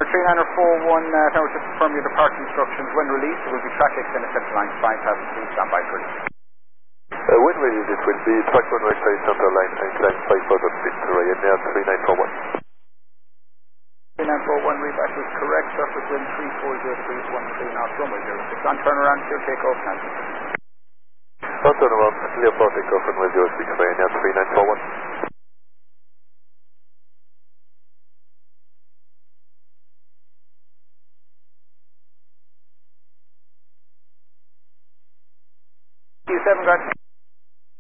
3941, tower to confirm your departure instructions. When released, there will be track extended central line 5,000 feet. Stand by for release. When released, it will be track runway 5 central line and climb 5,000 feet to Ryanair 3941. 3941, reback is correct. Surface wind 340 degrees, 13 knots, runway 06. On turnaround, clear takeoff, cancel. On turnaround, clear for takeoff, runway 06, Ryanair 3941. Q7 guard.